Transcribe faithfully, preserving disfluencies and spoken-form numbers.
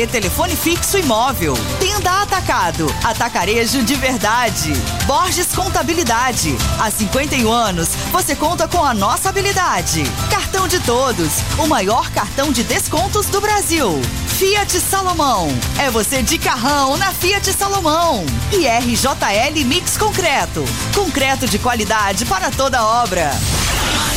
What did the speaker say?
T, telefone fixo e móvel. Tenda Atacado, atacarejo de verdade. Borges Contabilidade. Há cinquenta e um anos, você conta com a nossa habilidade. Cartão de Todos, o maior cartão de descontos do Brasil. Fiat Salomão, é você de carrão na Fiat Salomão. E R J L Mix Concreto, concreto de qualidade para toda obra.